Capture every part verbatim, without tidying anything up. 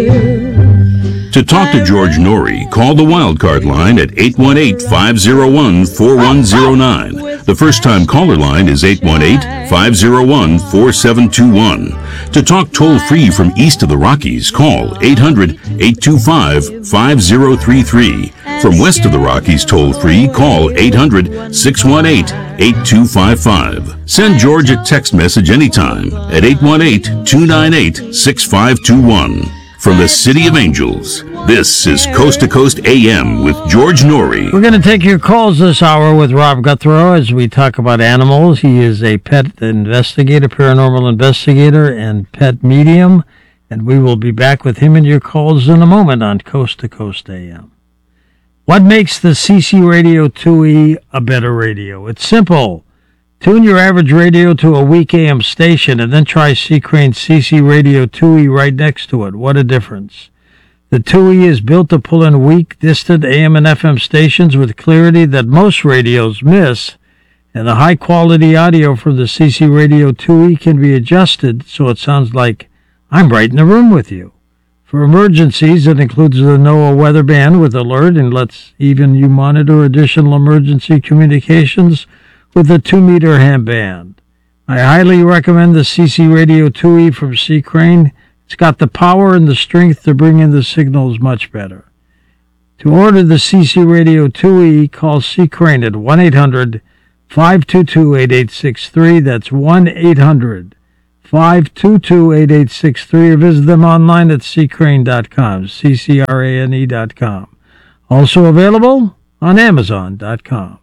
To talk to George Norrie, call the Wildcard line at eight one eight, five oh one, four one oh nine. The first-time caller line is eight one eight, five oh one, four seven two one. To talk toll-free from east of the Rockies, call eight hundred, eight two five, five oh three three. From west of the Rockies toll-free, call eight hundred, six one eight, eight two five five. Send George a text message anytime at eight one eight, two nine eight, six five two one. From the City of Angels, this is Coast to Coast A M with George Norrie. We're going to take your calls this hour with Rob Guthrow as we talk about animals. He is a pet investigator, paranormal investigator, and pet medium. And we will be back with him and your calls in a moment on Coast to Coast A M. What makes the C C Radio two E a better radio? It's simple. Tune your average radio to a weak A M station and then try C. Crane's C C Radio two E right next to it. What a difference. The two E is built to pull in weak, distant A M and F M stations with clarity that most radios miss, and the high-quality audio from the C C Radio two E can be adjusted so it sounds like I'm right in the room with you. For emergencies, it includes the NOAA weather band with alert and lets even you monitor additional emergency communications with a two-meter ham band. I highly recommend the C C Radio two E from C. Crane. It's got the power and the strength to bring in the signals much better. To order the C C Radio two E, call C. Crane at one eight hundred, five two two, eight eight six three. That's one eight hundred, five two two, eight eight six three, or visit them online at c crane dot com, C C R A N E dot com. Also available on amazon dot com.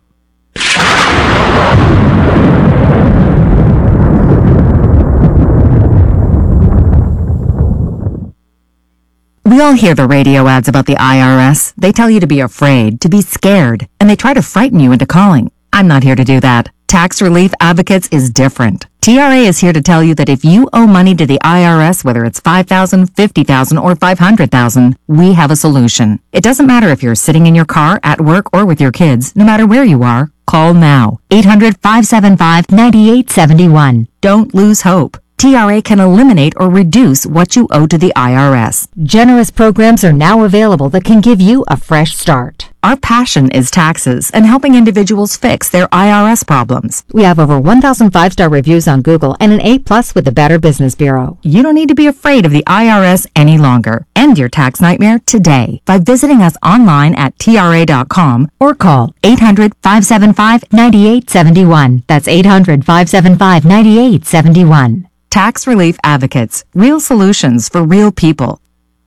We all hear the radio ads about the I R S. They tell you to be afraid, to be scared, and they try to frighten you into calling. I'm not here to do that. Tax Relief Advocates is different. T R A is here to tell you that if you owe money to the I R S, whether it's five thousand dollars, fifty thousand dollars, or five hundred thousand dollars, we have a solution. It doesn't matter if you're sitting in your car, at work, or with your kids. No matter where you are, call now. eight hundred, five seven five, nine eight seven one. Don't lose hope. T R A can eliminate or reduce what you owe to the I R S. Generous programs are now available that can give you a fresh start. Our passion is taxes and helping individuals fix their I R S problems. We have over one thousand five-star reviews on Google and an A plus with the Better Business Bureau. You don't need to be afraid of the I R S any longer. End your tax nightmare today by visiting us online at T R A dot com or call eight hundred, five seven five, nine eight seven one. That's eight hundred, five seven five, nine eight seven one. Tax Relief Advocates. Real solutions for real people.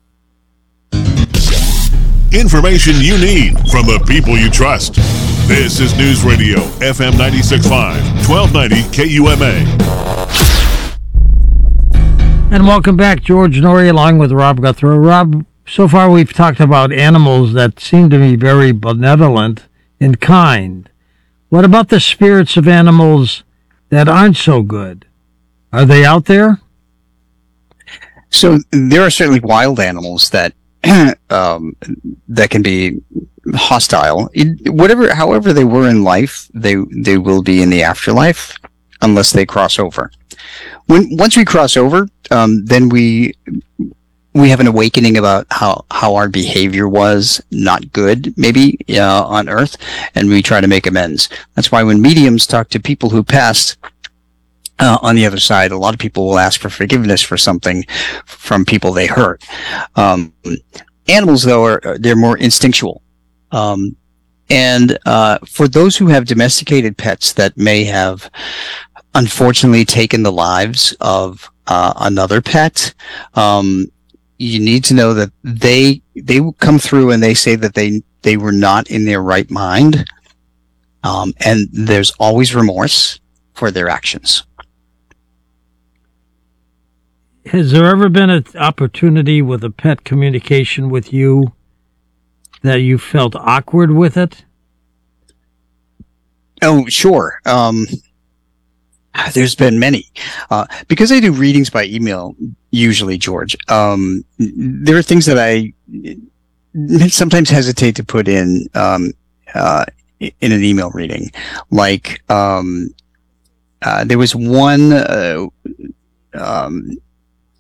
Information you need from the people you trust. This is News Radio, F M ninety-six point five, twelve ninety K U M A. And welcome back, George Norrie, along with Rob Guthrow. Rob, so far we've talked about animals that seem to be very benevolent and kind. What about the spirits of animals that aren't so good? Are they out there? So there are certainly wild animals that um, that can be hostile. It, whatever, however they were in life, they they will be in the afterlife, unless they cross over. When once we cross over, um, then we we have an awakening about how how our behavior was not good, maybe uh, on Earth, and we try to make amends. That's why when mediums talk to people who passed. Uh, on the other side, a lot of people will ask for forgiveness for something from people they hurt. Um, animals, though, are they're more instinctual. Um, and uh, for those who have domesticated pets that may have unfortunately taken the lives of uh, another pet, um, you need to know that they they come through and they say that they they were not in their right mind, um, and there's always remorse for their actions. Has there ever been an opportunity with a pet communication with you that you felt awkward with it? Oh, sure. Um, there's been many. Uh, because I do readings by email, usually, George, um, there are things that I sometimes hesitate to put in um, uh, in an email reading. Like, um, uh, there was one... Uh, um,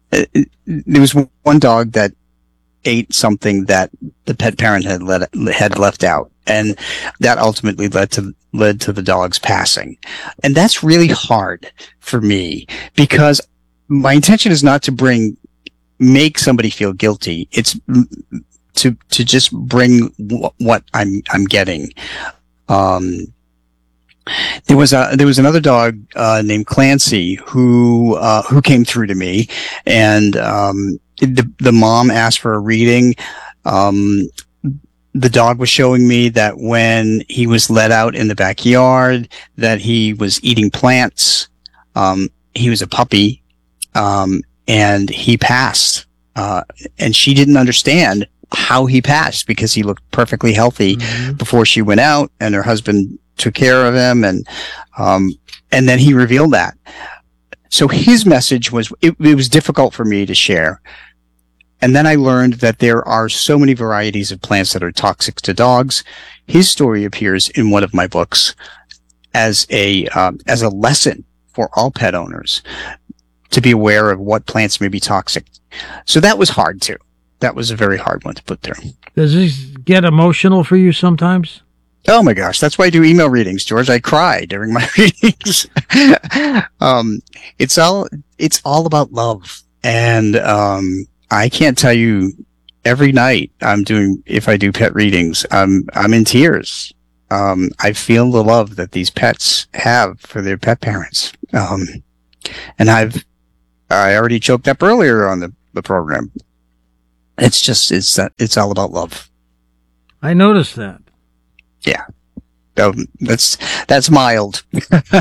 uh, there was one dog that ate something that the pet parent had let had left out, and that ultimately led to led to the dog's passing. And that's really hard for me, because my intention is not to bring make somebody feel guilty. It's to to just bring w- what I'm I'm getting. Um, there was a there was another dog uh, named Clancy who uh, who came through to me, and um, the the mom asked for a reading. Um, the dog was showing me that when he was let out in the backyard, that he was eating plants. Um, he was a puppy, um, and he passed. Uh, and she didn't understand how he passed, because he looked perfectly healthy mm-hmm. before she went out, and her husband took care of him, and um, and then he revealed that. So his message was, it, it was difficult for me to share. And then I learned that there are so many varieties of plants that are toxic to dogs. His story appears in one of my books as a um, as a lesson for all pet owners to be aware of what plants may be toxic. So that was hard too. That was a very hard one to put through. Does this get emotional for you sometimes? Oh my gosh, that's why I do email readings, George. I cry during my readings. um, it's all it's all about love, and um, I can't tell you. Every night I'm doing, if I do pet readings, I'm I'm in tears. Um, I feel the love that these pets have for their pet parents, um, and I've I already choked up earlier on the, the program. It's just it's that it's all about love. I noticed that. Yeah, um, that's that's mild. What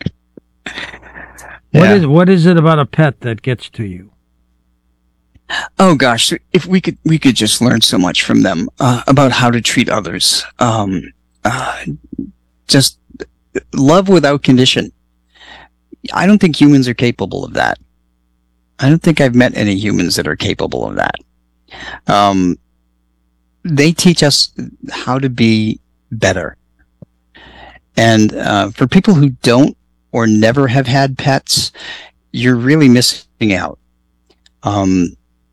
Yeah. is what is it about a pet that gets to you? Oh gosh, if we could we could just learn so much from them uh, about how to treat others. Um, uh, just love without condition. I don't think humans are capable of that. I don't think I've met any humans that are capable of that. Um, they teach us how to be better. And uh, for people who don't or never have had pets, you're really missing out. Um,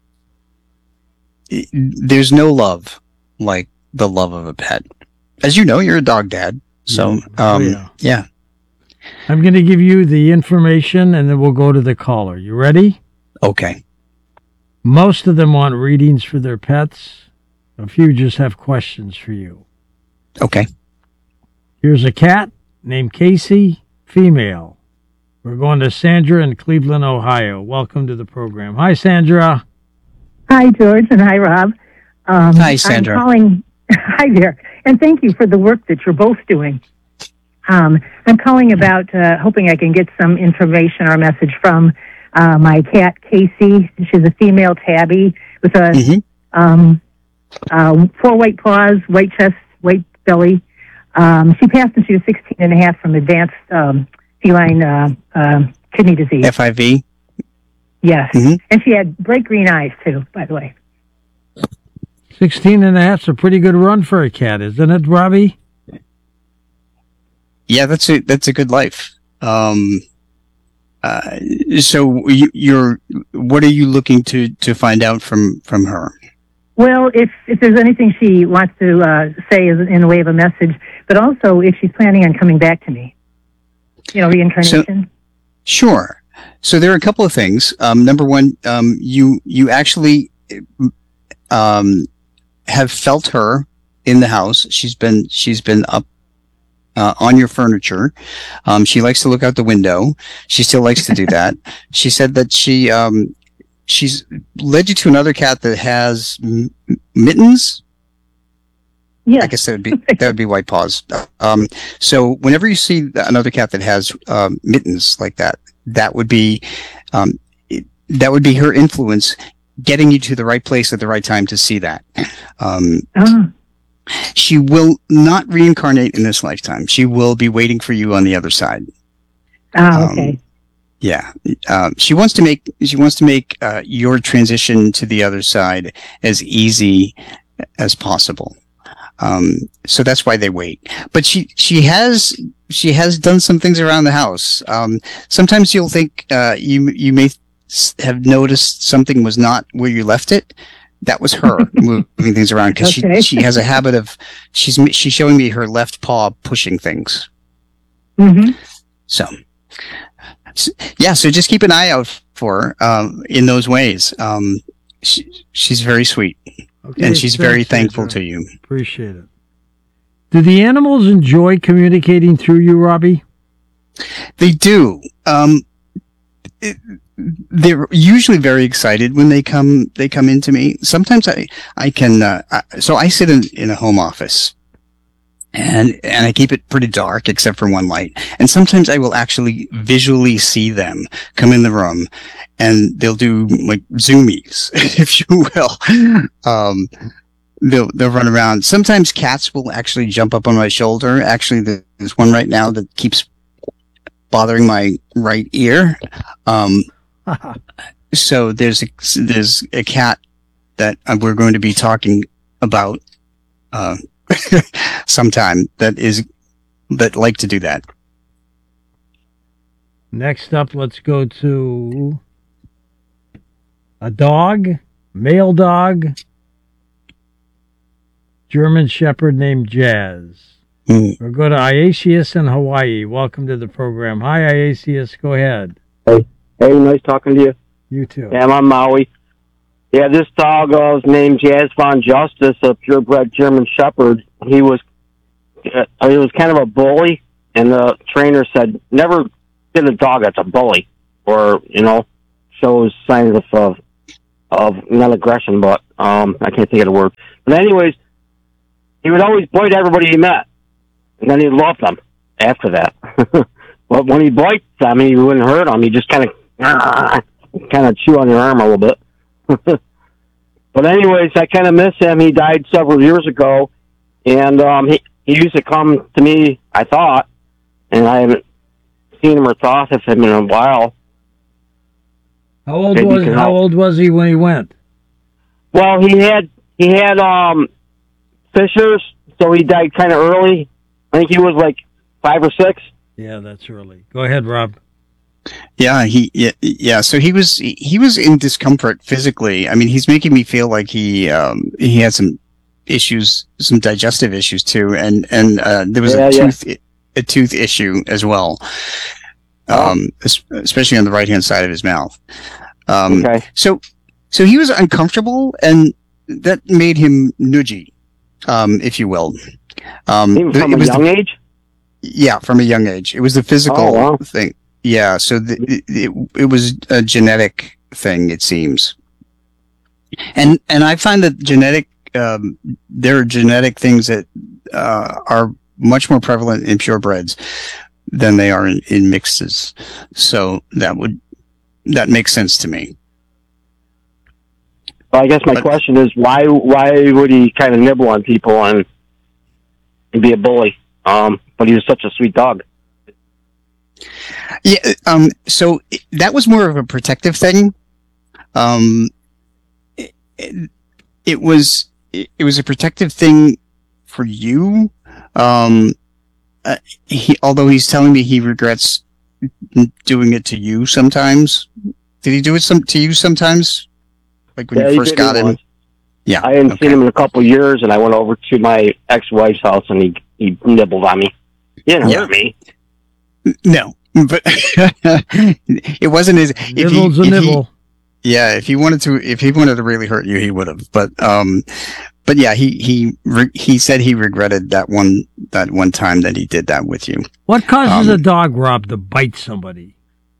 there's no love like the love of a pet. As you know, you're a dog dad. So, um, Oh, yeah. yeah. I'm going to give you the information, and then we'll go to the caller. You ready? Okay. Most of them want readings for their pets. A few just have questions for you. Okay. Here's a cat named Casey, female. We're going to Sandra in Cleveland, Ohio. Welcome to the program. Hi, Sandra. Hi, George, and hi, Rob. Um, Hi, Sandra. I'm calling. Hi there, and thank you for the work that you're both doing. Um, I'm calling about uh, hoping I can get some information or message from uh, my cat, Casey. She's a female tabby with a Mm-hmm. um, uh, four white paws, white chest, white belly. Um, she passed when she was sixteen and a half from advanced um, feline uh, uh, kidney disease. F I V. Yes, Mhm. and she had bright green eyes, too, by the way. Sixteen and a half's a pretty good run for a cat, isn't it, Robbie? Yeah, that's a that's a good life. Um, uh, so you, you're what are you looking to, to find out from, from her? Well, if if there's anything she wants to uh, say as, in the way of a message, but also if she's planning on coming back to me, you know, reincarnation. Sure. So there are a couple of things. Um, number one, um, you you actually um, have felt her in the house. She's been she's been up uh, on your furniture. Um, she likes to look out the window. She still likes to do that. She said that she um, she's led you to another cat that has m- mittens. Yeah. I guess that would be that would be white paws. Um, so whenever you see another cat that has um, mittens like that, that would be um, it, that would be her influence getting you to the right place at the right time to see that. Um, Oh. She will not reincarnate in this lifetime. She will be waiting for you on the other side. Oh, Um, okay. Yeah, um, she wants to make she wants to make uh, your transition to the other side as easy as possible. Um, so that's why they wait. But she she has she has done some things around the house. Um, sometimes you'll think uh, you you may s- have noticed something was not where you left it, that was her moving things around because Okay. she she has a habit of she's she's showing me her left paw pushing things. Mm-hmm. So, s- yeah, so just keep an eye out for her um, in those ways. Um, she, she's very sweet, Okay, and she's very thanks, thankful Pedro. to you. Appreciate it. Do the animals enjoy communicating through you, Robbie? They do. Um, it, they're usually very excited when they come. They come into me. Sometimes I I can. Uh, I, so I sit in in a home office. And and I keep it pretty dark except for one light. And sometimes I will actually visually see them come in the room, and they'll do like zoomies, if you will. Um, they'll they'll run around. Sometimes cats will actually jump up on my shoulder. Actually, there's one right now that keeps bothering my right ear. Um, so there's a there's a cat that we're going to be talking about. Uh, sometime that is that like to do that. Next up, let's go to a dog, male dog, German Shepherd named Jazz. Mm. We'll go to Iasius in Hawaii. Welcome to the program. Hi, Iasius. Go ahead. Hey, hey, nice talking to you. You too. Yeah, I'm on Maui. Yeah, this dog uh, was named Jazz Von Justice, a purebred German Shepherd. He was uh, he was kind of a bully, and the trainer said, never get a dog that's a bully or, you know, shows signs of, of, of not aggression, but um, I can't think of the word. But anyways, he would always bite everybody he met, and then he loved them after that. But when he bites them, he wouldn't hurt them. He just kind of kind of chew on your arm a little bit. But anyways, I kind of miss him. He died several years ago, and um, he, he used to come to me, I thought, and I haven't seen him or thought of him in a while. How old Maybe was you can How help. old was he when he went? Well, he had he had um, fissures, so he died kind of early. I think he was like five or six. Yeah, that's early. Go ahead, Rob. Yeah, he yeah, yeah. So he was he was in discomfort physically. I mean, he's making me feel like he um, he had some issues, some digestive issues too, and and uh, there was Yeah, a yeah. tooth a tooth issue as well, um, es- especially on the right hand side of his mouth. Um, Okay. So so he was uncomfortable, and that made him nudgy, um, if you will. Um, Even the- from it a was the- young age? Yeah, from a young age. It was the physical Oh, wow. thing. Yeah, so the, it, it it was a genetic thing, it seems. And and I find that genetic, um, there are genetic things that uh, are much more prevalent in purebreds than they are in, in mixes. So that would that makes sense to me. Well, I guess my But- question is, why why would he kind of nibble on people and, and be a bully? Um, but he was such a sweet dog. Yeah. Um. So it- that was more of a protective thing. Um. It, it, it was it, it was a protective thing for you. Um. Uh, he although he's telling me he regrets doing it to you sometimes. Did he do it some to you sometimes? Like when Yeah, you he first did got it him. once. Yeah. I hadn't okay. seen him in a couple of years, and I went over to my ex-wife's house, and he, he nibbled on me. He didn't Yeah. hurt me. No, but it wasn't his. If he, Nibble's a if he- nibble. Yeah, if he wanted to, if he wanted to really hurt you, he would have. But, um, but yeah, he he re- he said he regretted that one that one time that he did that with you. What causes Um, a dog, Rob, to bite somebody?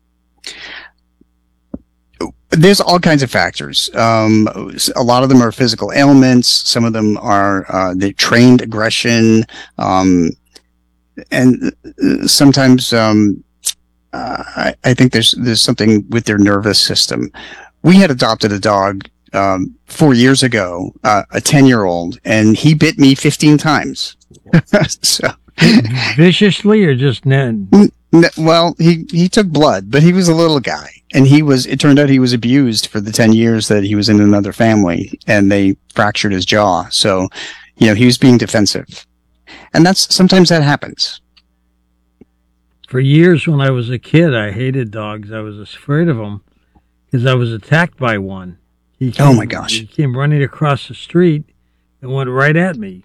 There's all kinds of factors. Um, a lot of them are physical ailments. Some of them are uh, the trained aggression, um, and uh, sometimes um, uh, I, I think there's there's something with their nervous system. We had adopted a dog um, four years ago, uh, a ten year old, and he bit me fifteen times. so. Viciously or just n- N- Well, he, he took blood, but he was a little guy, and he was, it turned out he was abused for the ten years that he was in another family, and they fractured his jaw. So, you know, he was being defensive. And that's, sometimes that happens. For years when I was a kid, I hated dogs. I was afraid of them. because I was attacked by one. He came, Oh my gosh. He came running across the street and went right at me.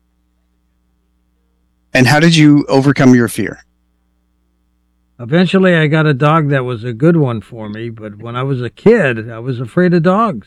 And how did you overcome your fear? Eventually, I got a dog that was a good one for me, but when I was a kid, I was afraid of dogs.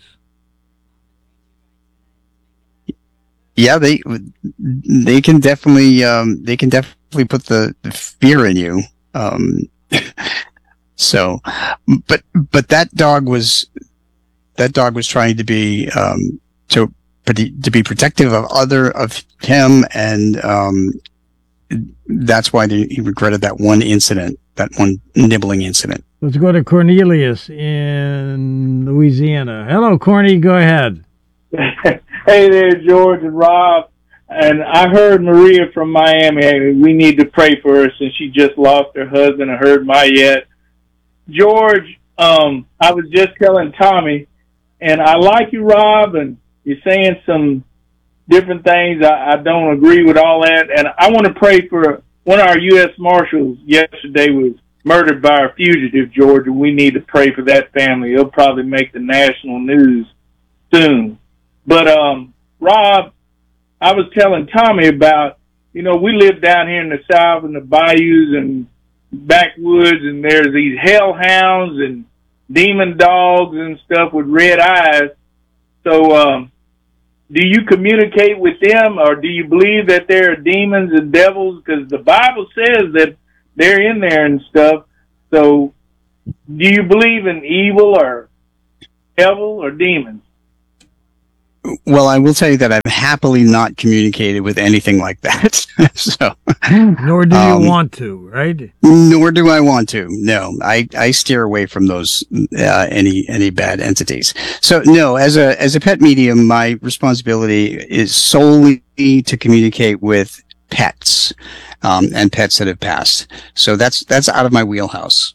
Yeah, they they can definitely um, they can definitely put the, the fear in you. Um, so, but but that dog was that dog was trying to be um, to to be protective of other of him, and um, that's why they, he regretted that one incident, that one nibbling incident. Let's go to Cornelius in Louisiana. Hello, Corny. Go ahead. Hey there, George and Rob. And I heard Maria from Miami. We need to pray for her since she just lost her husband. I heard Mayette. George, um, I was just telling Tommy, and I like you, Rob, and you're saying some different things. I, I don't agree with all that. And I want to pray for one of our U S Marshals yesterday was murdered by a fugitive, George, and we need to pray for that family. It'll probably make the national news soon. But, um, Rob, I was telling Tommy about, you know, we live down here in the South in the bayous and backwoods, and there's these hellhounds and demon dogs and stuff with red eyes. So, um, do you communicate with them, or do you believe that there are demons and devils? Because the Bible says that they're in there and stuff. So, do you believe in evil or devil or demons? Well, I will tell you that I've happily not communicated with anything like that. so, nor do you um, want to, right? Nor do I want to. No, I, I steer away from those uh, any any bad entities. So, no, as a as a pet medium, my responsibility is solely to communicate with pets um, and pets that have passed. So that's that's out of my wheelhouse.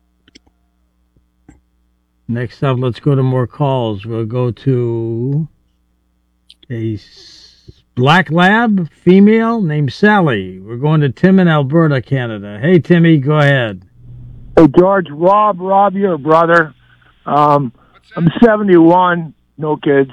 Next up, let's go to more calls. We'll go to a black lab female named Sally. We're going to Tim in Alberta, Canada. Hey, Timmy, go ahead. Hey, George, Rob, Rob, your brother. Um, I'm seventy-one, no kids,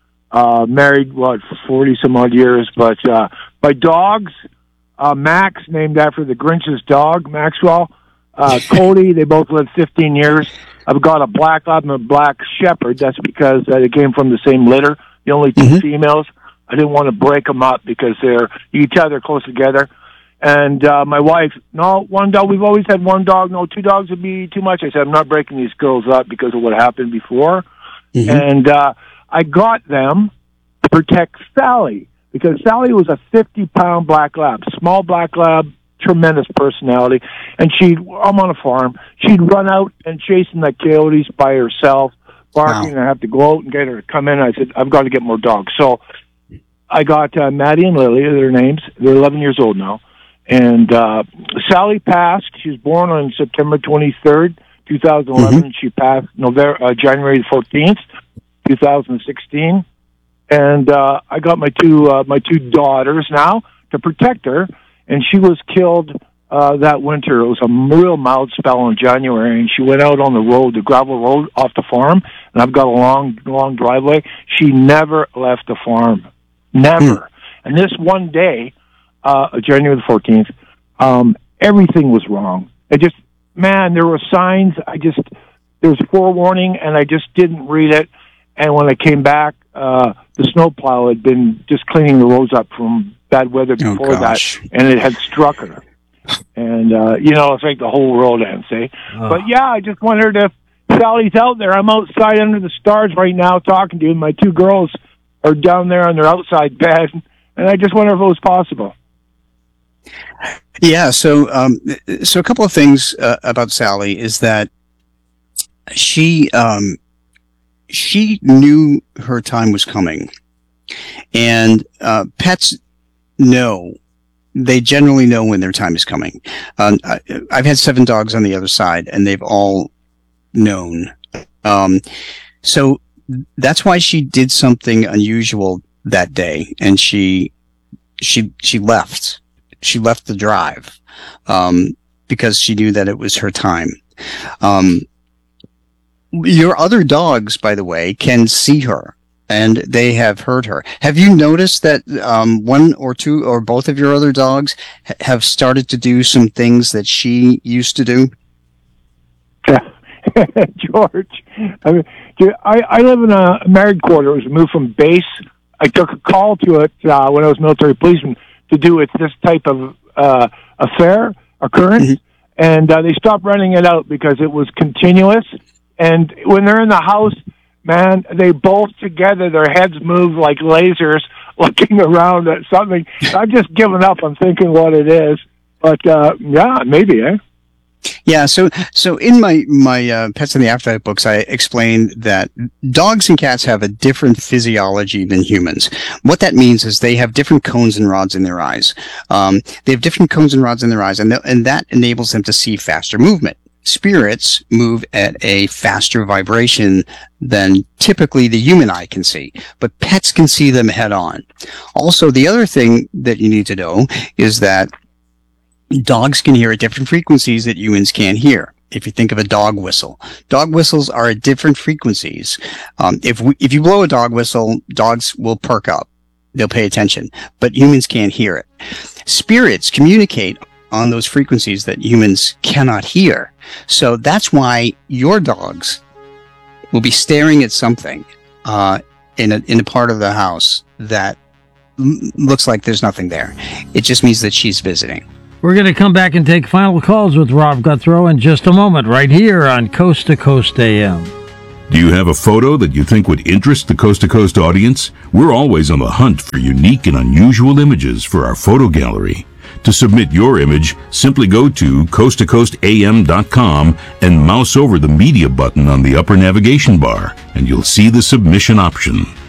uh, married, what, forty some odd years, but uh, my dogs, uh, Max, named after the Grinch's dog, Maxwell, uh, Cody, they both lived fifteen years. I've got a black lab and a black shepherd. That's because uh, they came from the same litter. The only two mm-hmm. females. I didn't want to break them up because they're, you can tell they're close together. And uh, my wife, no, one dog. We've always had one dog. No, two dogs would be too much. I said, I'm not breaking these girls up because of what happened before. Mm-hmm. And uh, I got them to protect Sally because Sally was a fifty-pound black lab, small black lab, tremendous personality. And she'd, I'm on a farm, she'd run out and chasing the coyotes by herself, barking. Wow. I have to go out and get her to come in. I said, I've got to get more dogs. So I got uh, Maddie and Lily, their names. They're eleven years old now. And uh, Sally passed. She was born on September twenty-third, two thousand eleven. Mm-hmm. She passed November, uh, January fourteenth, two thousand sixteen. And uh, I got my two uh, my two daughters now to protect her. And she was killed uh, that winter. It was a real mild spell in January, and she went out on the road, the gravel road off the farm, and I've got a long, long driveway. She never left the farm. Never. Mm. And this one day, uh, January the fourteenth, um, everything was wrong. It just, man, there were signs. I just, there was forewarning, and I just didn't read it. And when I came back, uh, the snowplow had been just cleaning the roads up from bad weather before oh, that, and it had struck her. And, uh, you know, it's like the whole world ends, eh? Oh. But, yeah, I just wondered if Sally's out there. I'm outside under the stars right now talking to you. My two girls are down there on their outside bed, and I just wonder if it was possible. Yeah, so um, so a couple of things uh, about Sally is that she um, she knew her time was coming, and uh, pets know. They generally know when their time is coming. Um, I, I've had seven dogs on the other side, and they've all known. Um, so that's why she did something unusual that day, and she she she left. She left the drive um, because she knew that it was her time. Um, Your other dogs, by the way, can see her, and they have heard her. Have you noticed that um, one or two or both of your other dogs ha- have started to do some things that she used to do? George, I, mean, I, I live in a married quarter. It was moved from base. I took a call to it uh, when I was military policeman to do with this type of uh, affair, occurrence, mm-hmm. and uh, they stopped running it out because it was continuous. And when they're in the house, man, they both together, their heads move like lasers looking around at something. I've just given up on thinking what it is. But, uh, yeah, maybe, eh? Yeah, so so in my my uh, Pets in the Afterlife books, I explained that dogs and cats have a different physiology than humans. What that means is they have different cones and rods in their eyes. Um, they have different cones and rods in their eyes, and th- and that enables them to see faster movement. Spirits move at a faster vibration than typically the human eye can see, but pets can see them head on. Also, the other thing that you need to know is that dogs can hear at different frequencies that humans can't hear. If you think of a dog whistle, dog whistles are at different frequencies. Um, if we, if you blow a dog whistle, dogs will perk up. They'll pay attention, but humans can't hear it. Spirits communicate on those frequencies that humans cannot hear. So that's why your dogs will be staring at something uh, in a in a part of the house that l- looks like there's nothing there. It just means that she's visiting. We're going to come back and take final calls with Rob Guthrow in just a moment, right here on Coast to Coast A M. Do you have a photo that you think would interest the Coast to Coast audience? We're always on the hunt for unique and unusual images for our photo gallery. To submit your image, simply go to coast to coast a m dot com and mouse over the media button on the upper navigation bar, and you'll see the submission option.